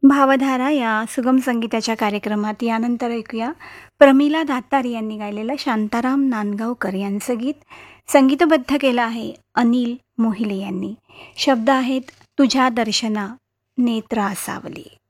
भावधारा या सुगम संगीताच्या कार्यक्रमात यानंतर ऐकूया प्रमिला दातार यांनी गायलेलं शांताराम नांदगावकर यांचं गीत. संगीतबद्ध केलं आहे अनिल मोहिले यांनी. शब्द आहेत तुझ्या दर्शना नेत्र असावले.